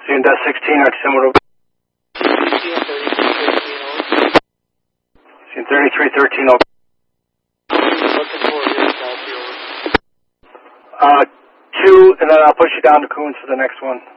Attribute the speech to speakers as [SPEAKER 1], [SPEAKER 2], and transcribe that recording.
[SPEAKER 1] Ciudad 16, altimeter. Ciudad 3313, over.
[SPEAKER 2] Looking for you, Kelsey, over.
[SPEAKER 1] 2, and then I'll push you down to Coons for the next one.